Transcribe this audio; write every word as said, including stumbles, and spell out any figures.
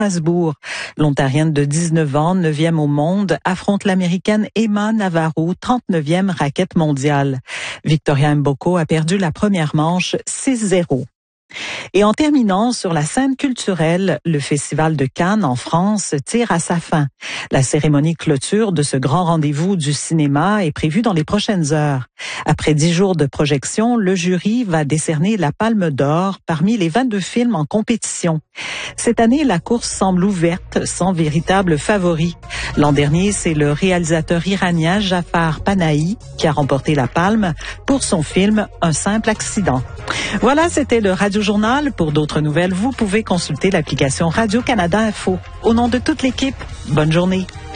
Strasbourg. L'Ontarienne de dix-neuf ans, neuvième au monde, affronte l'Américaine Emma Navarro, trente-neuvième raquette mondiale. Victoria Mboko a perdu la première manche six zéro. Et en terminant sur la scène culturelle, le Festival de Cannes en France tire à sa fin. La cérémonie clôture de ce grand rendez-vous du cinéma est prévue dans les prochaines heures. Après dix jours de projection, le jury va décerner la Palme d'Or parmi les vingt-deux films en compétition. Cette année, la course semble ouverte, sans véritable favori. L'an dernier, c'est le réalisateur iranien Jafar Panahi qui a remporté la Palme pour son film Un simple accident. Voilà, c'était le Radio Journal. Pour d'autres nouvelles, vous pouvez consulter l'application Radio-Canada Info. Au nom de toute l'équipe, bonne journée.